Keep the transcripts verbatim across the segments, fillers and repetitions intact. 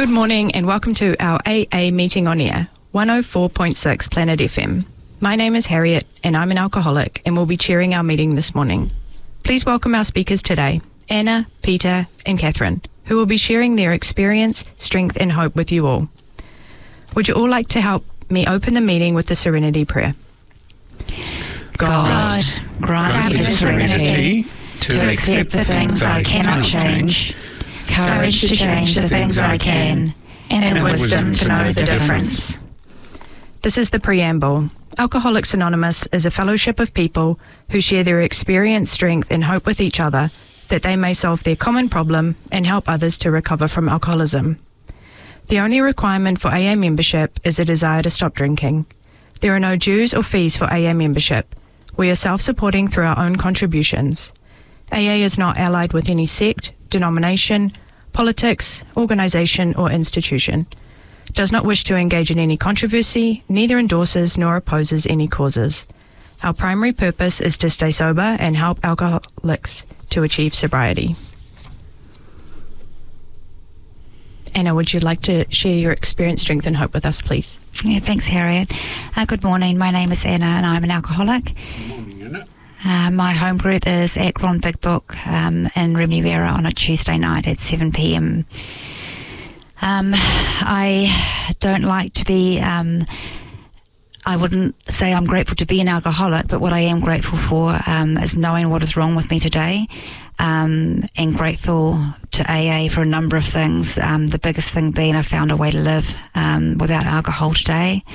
Good morning and welcome to our A A Meeting on Air, one oh four point six Planet F M. My name is Harriet and I'm an alcoholic and will be chairing our meeting this morning. Please welcome our speakers today, Anna, Peter and Catherine, who will be sharing their experience, strength and hope with you all. Would you all like to help me open the meeting with the Serenity Prayer? God, grant me the serenity to accept the things I cannot change, courage to change the things I can, and wisdom to know the difference. This is the preamble. Alcoholics Anonymous is a fellowship of people who share their experience, strength and hope with each other that they may solve their common problem and help others to recover from alcoholism. The only requirement for A A membership is a desire to stop drinking. There are no dues or fees for A A membership. We are self-supporting through our own contributions. A A is not allied with any sect, denomination, politics, organisation or institution. Does not wish to engage in any controversy, neither endorses nor opposes any causes. Our primary purpose is to stay sober and help alcoholics to achieve sobriety. Anna, would you like to share your experience, strength and hope with us, please? Yeah, thanks, Harriet. Uh, good morning. My name is Anna and I'm an alcoholic. Good morning, Anna. Uh, my home group is at Ron Big Book um, in Remuera on a Tuesday night at seven p.m. Um, I don't like to be, um, I wouldn't say I'm grateful to be an alcoholic, but what I am grateful for um, is knowing what is wrong with me today, um, and grateful to A A for a number of things. Um, the biggest thing being I found a way to live um, without alcohol today.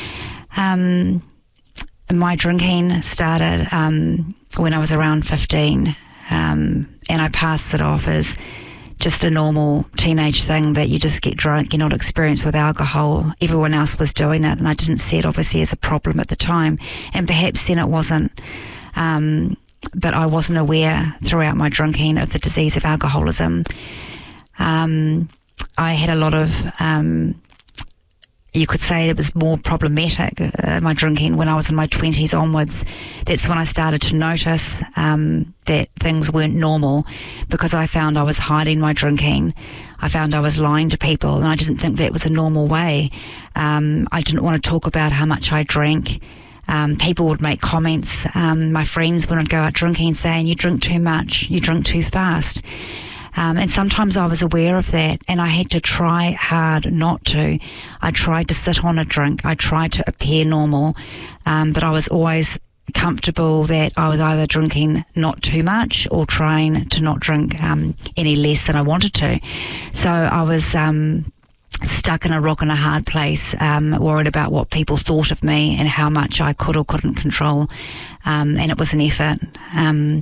Um, my drinking started um, when I was around fifteen, um, and I passed it off as just a normal teenage thing that you just get drunk, you're not experienced with alcohol. Everyone else was doing it, and I didn't see it obviously as a problem at the time, and perhaps then it wasn't. Um, but I wasn't aware throughout my drinking of the disease of alcoholism. Um, I had a lot of, um, you could say it was more problematic, uh, my drinking, when I was in my twenties onwards. That's when I started to notice um, that things weren't normal, because I found I was hiding my drinking. I found I was lying to people, and I didn't think that was a normal way. Um, I didn't want to talk about how much I drank. Um, people would make comments. Um, my friends, when I'd go out drinking, saying, you drink too much, you drink too fast. Um, and sometimes I was aware of that, and I had to try hard not to. I tried to sit on a drink. I tried to appear normal, um, but I was always comfortable that I was either drinking not too much or trying to not drink um, any less than I wanted to. So I was um, stuck in a rock and a hard place, um, worried about what people thought of me and how much I could or couldn't control, um, and it was an effort. Um,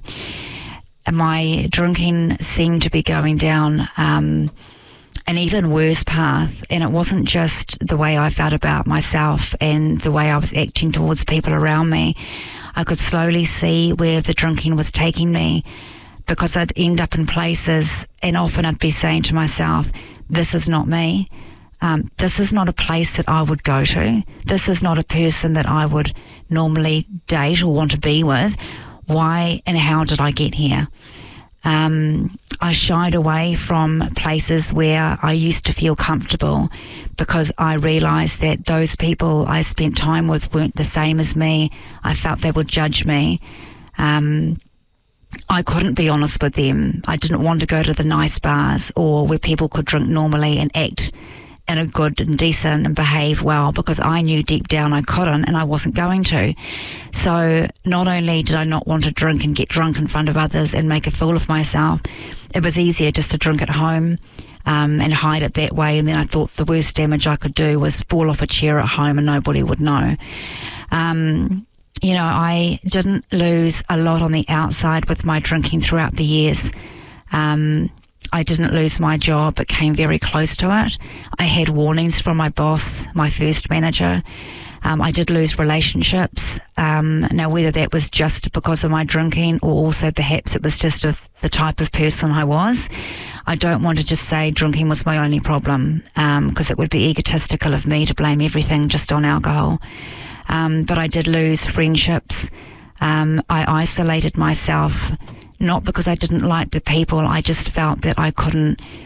my drinking seemed to be going down um, an even worse path, and it wasn't just the way I felt about myself and the way I was acting towards people around me. I could slowly see where the drinking was taking me, because I'd end up in places, and often I'd be saying to myself, this is not me. Um, this is not a place that I would go to. This is not a person that I would normally date or want to be with. Why and how did I get here? Um, I shied away from places where I used to feel comfortable, because I realised that those people I spent time with weren't the same as me. I felt they would judge me. Um, I couldn't be honest with them. I didn't want to go to the nice bars or where people could drink normally and act in a good and decent and behave well, because I knew deep down I couldn't, and I wasn't going to. So not only did I not want to drink and get drunk in front of others and make a fool of myself, it was easier just to drink at home um, and hide it that way. And then I thought the worst damage I could do was fall off a chair at home and nobody would know. Um, you know, I didn't lose a lot on the outside with my drinking throughout the years. Um, I didn't lose my job, but came very close to it. I had warnings from my boss, my first manager. Um, I did lose relationships. Um, now, whether that was just because of my drinking or also perhaps it was just of the type of person I was, I don't want to just say drinking was my only problem, because um, it would be egotistical of me to blame everything just on alcohol. Um, but I did lose friendships. Um, I isolated myself, not because I didn't like the people, I just felt that I couldn't